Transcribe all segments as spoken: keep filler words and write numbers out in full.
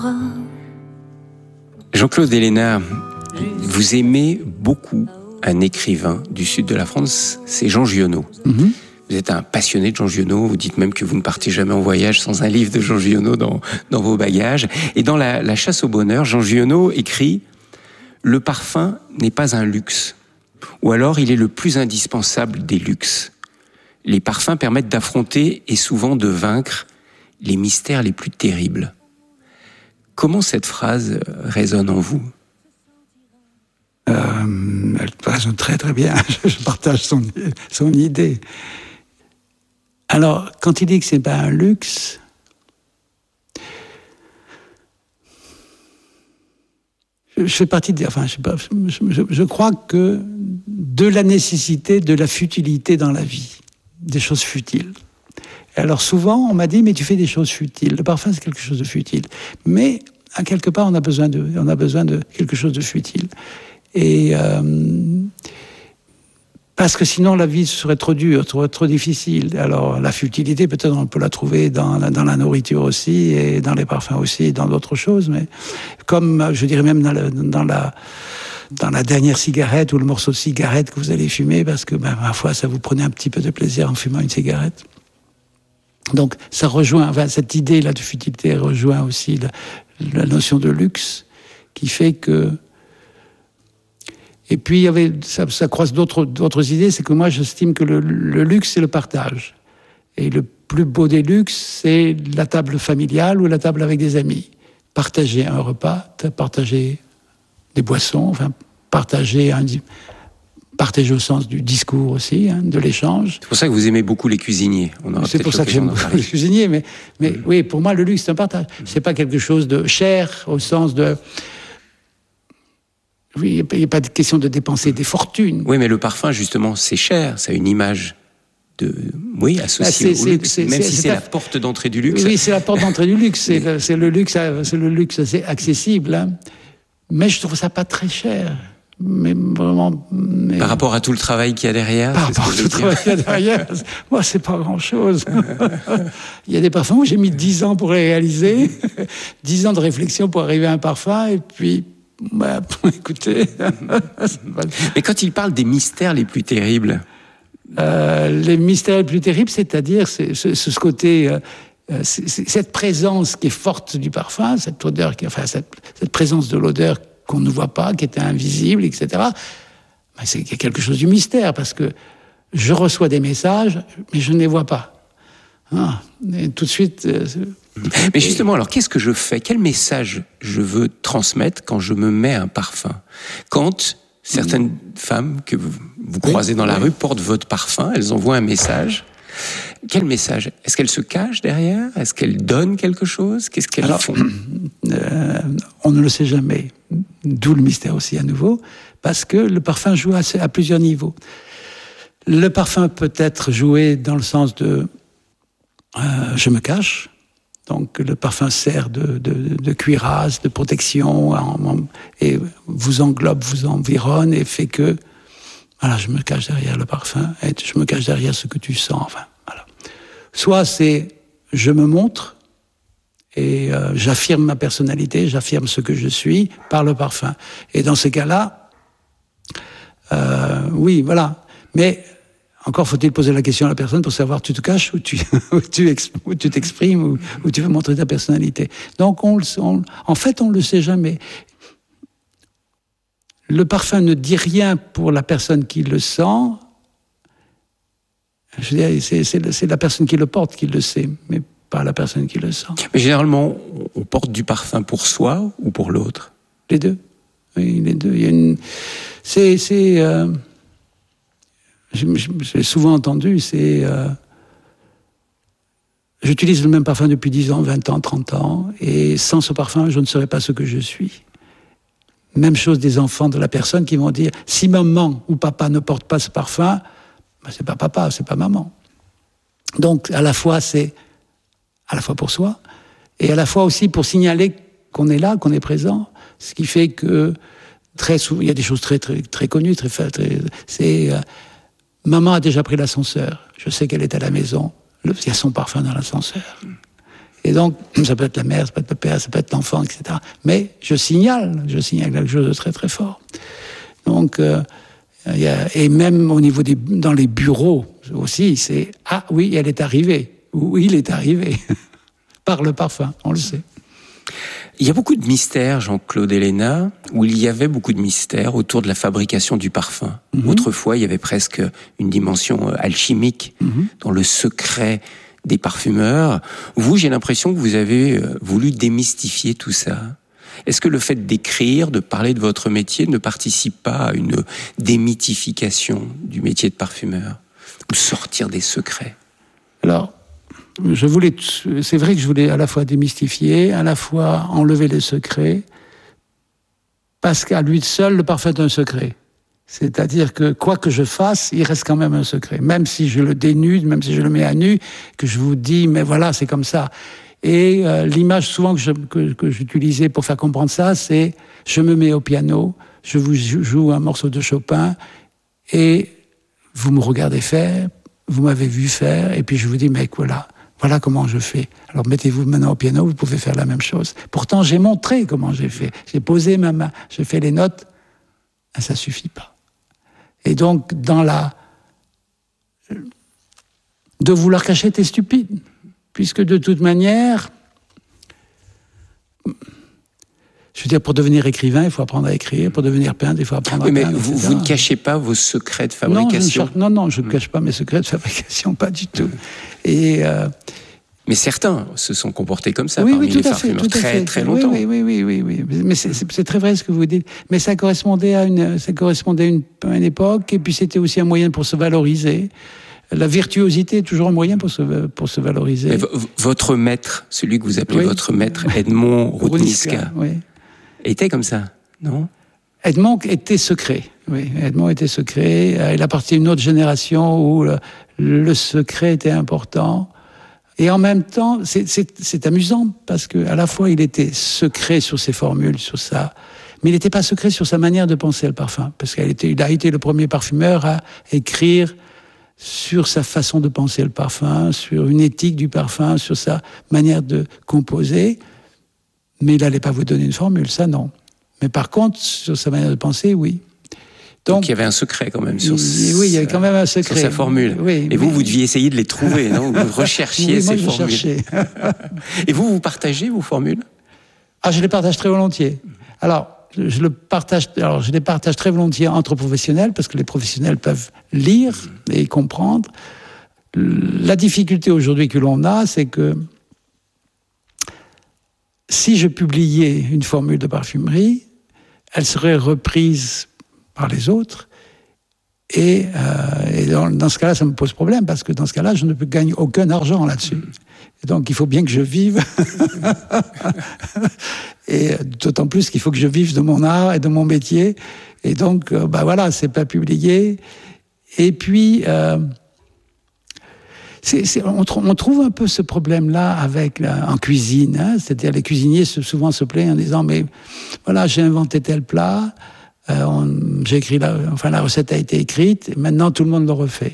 Jean-Claude Delléna, vous aimez beaucoup un écrivain du sud de la France, c'est Jean Giono. Mm-hmm. Vous êtes un passionné de Jean Giono, vous dites même que vous ne partez jamais en voyage sans un livre de Jean Giono dans, dans vos bagages. Et dans la, la chasse au bonheur, Jean Giono écrit « Le parfum n'est pas un luxe, ou alors il est le plus indispensable des luxes. Les parfums permettent d'affronter et souvent de vaincre les mystères les plus terribles. » Comment cette phrase résonne en vous ? euh, Elle résonne très très bien, je partage son, son idée. Alors, quand il dit que c'est pas un luxe, je, je fais partie de... Enfin, je, sais pas, je, je, je crois que de la nécessité, de la futilité dans la vie, des choses futiles. Et alors souvent, on m'a dit, mais tu fais des choses futiles. Le parfum, c'est quelque chose de futile. Mais, à quelque part, on a besoin de, on a besoin de quelque chose de futile. Et... Euh, Parce que sinon, la vie serait trop dure, trop, trop difficile. Alors, la futilité, peut-être on peut la trouver dans, dans la nourriture aussi, et dans les parfums aussi, et dans d'autres choses. Mais comme, je dirais même dans, le, dans, la, dans la dernière cigarette ou le morceau de cigarette que vous allez fumer, parce que, ben, ma foi, ça vous prenait un petit peu de plaisir en fumant une cigarette. Donc, ça rejoint, enfin, cette idée-là de futilité rejoint aussi la, la notion de luxe, qui fait que... Et puis, il y avait, ça, ça croise d'autres, d'autres idées, c'est que moi, j'estime que le, le luxe, c'est le partage. Et le plus beau des luxes, c'est la table familiale ou la table avec des amis. Partager un repas, partager des boissons, enfin, partager, un, partager au sens du discours aussi, hein, de l'échange. C'est pour ça que vous aimez beaucoup les cuisiniers. On aura c'est pour ça que j'aime beaucoup les cuisiniers, mais, mais mmh. oui, pour moi, le luxe, c'est un partage. Mmh. C'est pas quelque chose de cher, au sens de... Oui, il n'y a pas de question de dépenser des fortunes. Oui, mais le parfum, justement, c'est cher. Ça a une image de, oui, associée bah, c'est, au luxe. C'est, même c'est, si c'est, c'est la porte d'entrée du luxe. Oui, c'est la porte d'entrée du luxe. C'est, le, c'est le luxe, c'est le luxe assez accessible. Hein. Mais je trouve ça pas très cher. Mais vraiment. Mais... Par rapport à tout le travail qu'il y a derrière. Par rapport à tout le travail qu'il y a derrière. Moi, c'est pas grand-chose. Il y a des parfums où j'ai mis dix ans pour les réaliser, dix ans de réflexion pour arriver à un parfum, et puis. Bah, écoutez. Mais quand il parle des mystères les plus terribles. Euh, les mystères les plus terribles, c'est-à-dire c'est, ce, ce côté, euh, c'est, c'est cette présence qui est forte du parfum, cette odeur, qui, enfin cette, cette présence de l'odeur qu'on ne voit pas, qui est invisible, et cetera. Bah, c'est qu'il y a quelque chose du mystère, parce que je reçois des messages, mais je ne les vois pas. Ah, et tout de suite. Euh, Mais justement, alors qu'est-ce que je fais ? Quel message je veux transmettre quand je me mets un parfum ? Quand certaines mmh. femmes que vous, vous croisez oui, dans la oui. rue portent votre parfum, elles envoient un message. Quel message ? Est-ce qu'elles se cachent derrière ? Est-ce qu'elles donnent quelque chose ? Qu'est-ce qu'elles alors, font ? euh, On ne le sait jamais. D'où le mystère aussi à nouveau, parce que le parfum joue à, à plusieurs niveaux. Le parfum peut être joué dans le sens de euh, je me cache. Donc le parfum sert de, de, de cuirasse, de protection, en, en, et vous englobe, vous environne, et fait que, voilà, je me cache derrière le parfum, et je me cache derrière ce que tu sens, enfin, voilà. Soit c'est, je me montre, et euh, j'affirme ma personnalité, j'affirme ce que je suis par le parfum. Et dans ces cas-là, euh, oui, voilà. Mais encore faut-il poser la question à la personne pour savoir tu te caches ou tu, ou tu, exp, ou tu t'exprimes ou, ou tu veux montrer ta personnalité. Donc, on, on, en fait, on ne le sait jamais. Le parfum ne dit rien pour la personne qui le sent. Je veux dire, c'est, c'est, c'est la personne qui le porte qui le sait, mais pas la personne qui le sent. Mais généralement, on porte du parfum pour soi ou pour l'autre ? Les deux. Oui, les deux. Il y a une... C'est... c'est euh... J'ai souvent entendu, c'est... Euh, j'utilise le même parfum depuis dix ans, vingt ans, trente ans, et sans ce parfum, je ne serais pas ce que je suis. Même chose des enfants de la personne qui vont dire, si maman ou papa ne porte pas ce parfum, ben c'est pas papa, c'est pas maman. Donc, à la fois, c'est à la fois pour soi, et à la fois aussi pour signaler qu'on est là, qu'on est présent, ce qui fait que très souvent, il y a des choses très, très, très connues, très, très c'est... Euh, maman a déjà pris l'ascenseur. Je sais qu'elle est à la maison. Il y a son parfum dans l'ascenseur. Et donc, ça peut être la mère, ça peut être le père, ça peut être l'enfant, et cetera. Mais je signale, je signale quelque chose de très très fort. Donc, euh, y a, et même au niveau des, dans les bureaux aussi, c'est « Ah oui, elle est arrivée » ou « Il est arrivé » par le parfum, on le sait. Il y a beaucoup de mystères, Jean-Claude Héléna, où il y avait beaucoup de mystères autour de la fabrication du parfum. Mm-hmm. Autrefois, il y avait presque une dimension alchimique mm-hmm. dans le secret des parfumeurs. Vous, j'ai l'impression que vous avez voulu démystifier tout ça. Est-ce que le fait d'écrire, de parler de votre métier ne participe pas à une démythification du métier de parfumeur, ou sortir des secrets? Alors, je voulais, c'est vrai que je voulais à la fois démystifier, à la fois enlever les secrets, parce qu'à lui seul, le parfum est un secret. C'est-à-dire que quoi que je fasse, il reste quand même un secret. Même si je le dénude, même si je le mets à nu, que je vous dis, mais voilà, c'est comme ça. Et euh, l'image souvent que, je, que, que j'utilisais pour faire comprendre ça, c'est je me mets au piano, je vous joue un morceau de Chopin, et vous me regardez faire, vous m'avez vu faire, et puis je vous dis, mec, voilà, voilà comment je fais. Alors mettez-vous maintenant au piano, vous pouvez faire la même chose. Pourtant, j'ai montré comment j'ai fait. J'ai posé ma main, je fais les notes, et ça suffit pas. Et donc, dans la... de vouloir cacher, t'es stupide. Puisque de toute manière, je veux dire, pour devenir écrivain, il faut apprendre à écrire. Pour devenir peintre, il faut apprendre oui, à peindre. Mais vous, vous ne cachez pas vos secrets de fabrication? Non, non, non, je ne cache pas mes secrets de fabrication, pas du tout. Et... Euh, mais certains se sont comportés comme ça oui, parmi oui, tout les à fait, parfumeurs tout à très, fait. très longtemps. Oui, oui, oui, oui, oui. Mais c'est, c'est, c'est très vrai ce que vous dites. Mais ça correspondait à une, ça correspondait à une, à une époque, et puis c'était aussi un moyen pour se valoriser. La virtuosité est toujours un moyen pour se, pour se valoriser. Mais v- votre maître, celui que vous appelez oui. votre maître, Edmond Roudniczka, oui. était comme ça, non? Edmond était secret, oui. Edmond était secret. Il appartient à une autre génération où le, le secret était important. Et en même temps, c'est, c'est, c'est amusant parce que à la fois il était secret sur ses formules, sur ça, mais il n'était pas secret sur sa manière de penser le parfum, parce qu'il était, il a été le premier parfumeur à écrire sur sa façon de penser le parfum, sur une éthique du parfum, sur sa manière de composer. Mais il n'allait pas vous donner une formule, ça non. Mais par contre, sur sa manière de penser, oui. Donc, Donc il y avait un secret quand même sur, il, oui, il y avait quand même un secret. sur sa formule. Oui, et vous, oui. vous deviez essayer de les trouver, non? Vous recherchiez oui, ces moi, formules. Je et vous, vous partagez vos formules? Ah, je les partage très volontiers. Alors, je le partage, alors je les partage très volontiers entre professionnels, parce que les professionnels peuvent lire et comprendre. La difficulté aujourd'hui que l'on a, c'est que si je publiais une formule de parfumerie, elle serait reprise par les autres, et, euh, et dans, dans ce cas-là, ça me pose problème, parce que dans ce cas-là, je ne peux gagner aucun argent là-dessus. Et donc, il faut bien que je vive. Et d'autant plus qu'il faut que je vive de mon art et de mon métier. Et donc, euh, bah voilà, c'est pas publié. Et puis, euh, c'est, c'est, on, on trouve un peu ce problème-là avec la, en cuisine. Hein, c'est-à-dire, les cuisiniers se, souvent se plaignent en disant, mais voilà, j'ai inventé tel plat, euh, on, j'ai écrit la, enfin, la recette a été écrite, et maintenant tout le monde le refait.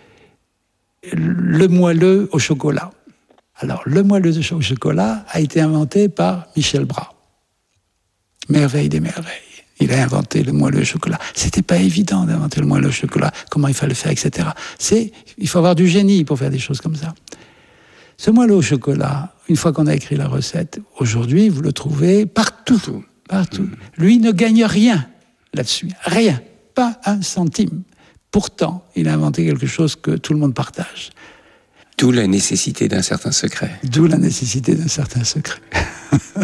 Le moelleux au chocolat. Alors, le moelleux au chocolat a été inventé par Michel Bras. Merveille des merveilles. Il a inventé le moelleux au chocolat. C'était pas évident d'inventer le moelleux au chocolat, comment il fallait faire, et cetera. C'est, il faut avoir du génie pour faire des choses comme ça. Ce moelleux au chocolat, une fois qu'on a écrit la recette, aujourd'hui, vous le trouvez partout. Partout. partout. Mmh. Lui ne gagne rien là-dessus. Rien. Pas un centime. Pourtant, il a inventé quelque chose que tout le monde partage. D'où la nécessité d'un certain secret. D'où la nécessité d'un certain secret.